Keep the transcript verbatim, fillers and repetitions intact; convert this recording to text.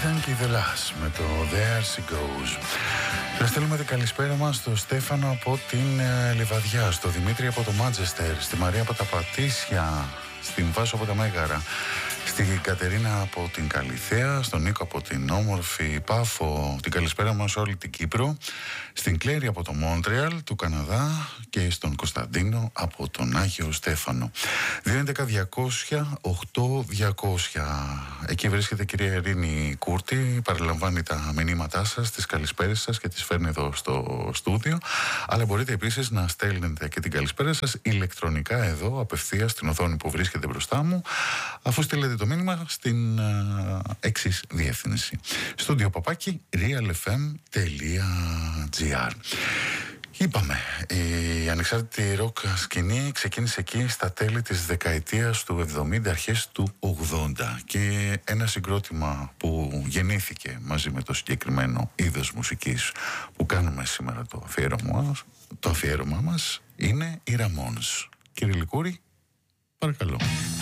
Ήταν και η Δελάς με το There She Goes. Να στέλνουμε την καλησπέρα μας στο Στέφανο από την ε, Λιβαδιά, στο Δημήτρη από το Μάντσεστερ, στη Μαρία από τα Πατήσια, στην Βάσο από τα Μέγαρα, στην Κατερίνα από την Καλιθέα, στον Νίκο από την όμορφη Πάφο, την καλησπέρα μας όλη την Κύπρο, στην Κλέρη από το Μόντρεαλ του Καναδά και στον Κωνσταντίνο από τον Άγιο Στέφανο. δύο έντεκα διακόσια οκτώ διακόσια. Εκεί βρίσκεται η κυρία Ειρήνη Κούρτη, παραλαμβάνει τα μηνύματά σας, τις καλησπέρες σας και τις φέρνει εδώ στο στούντιο. Αλλά μπορείτε επίσης να στέλνετε και την καλησπέρα σας ηλεκτρονικά εδώ, απευθείας στην οθόνη που βρίσκεται μπροστά μου, αφού στείλετε το μήνυμα στην uh, εξής διεύθυνση: στούντιο παπάκι realfm.gr. Είπαμε, η ανεξάρτητη ροκ σκηνή ξεκίνησε εκεί στα τέλη της δεκαετίας του εβδομήντα, αρχές του ογδόντα, και ένα συγκρότημα που γεννήθηκε μαζί με το συγκεκριμένο είδος μουσικής που κάνουμε σήμερα το αφιέρωμα, το αφιέρωμα μας είναι οι Ramones. Κύριε Λικούρη, παρακαλώ.